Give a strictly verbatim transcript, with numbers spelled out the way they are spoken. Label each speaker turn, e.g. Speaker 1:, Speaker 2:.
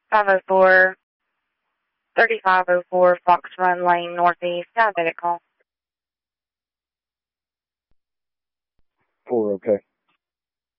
Speaker 1: five oh four, thirty-five oh four Fox Run Lane Northeast. Diabetic call.
Speaker 2: Four, okay.